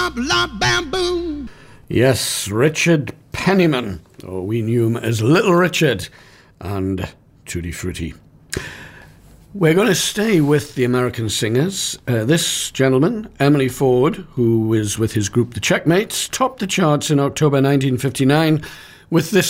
Yes, Richard Penniman, or we knew him as Little Richard, and Tutti Frutti. We're going to stay with the American singers. This gentleman, Emily Ford, who is with his group The Checkmates, topped the charts in October 1959 with this